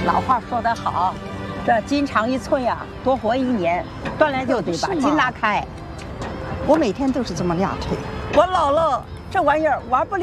老话说得好，这筋长一寸呀，多活1年。锻炼就得把筋拉开。 我每天都是这么压腿。 我老了，这玩意儿玩不了。